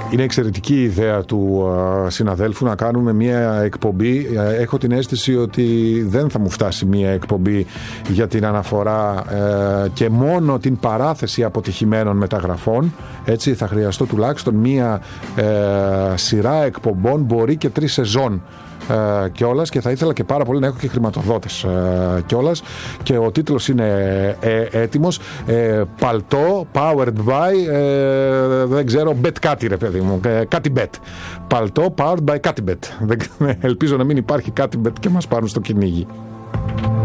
Είναι εξαιρετική η ιδέα του συναδέλφου να κάνουμε μια εκπομπή. Έχω την αίσθηση ότι δεν θα μου φτάσει μια εκπομπή για την αναφορά και μόνο την παράθεση αποτυχημένων μεταγραφών. Έτσι θα χρειαστώ τουλάχιστον μια σειρά εκπομπών, μπορεί και 3 σεζόν κιόλας, και θα ήθελα και πάρα πολύ να έχω και χρηματοδότες κιόλας, και ο τίτλος είναι έτοιμος, παλτό powered by δεν ξέρω, bet κάτι ρε παιδί μου, κάτι bet, παλτό powered by κάτι bet. Ελπίζω να μην υπάρχει κάτι bet και μας πάρουν στο κυνήγι.